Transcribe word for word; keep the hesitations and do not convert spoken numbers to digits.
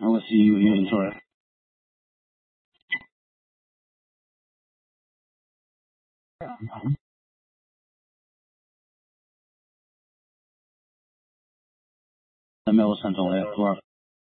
I will see you in Torah.三秒我三种嘞，多少？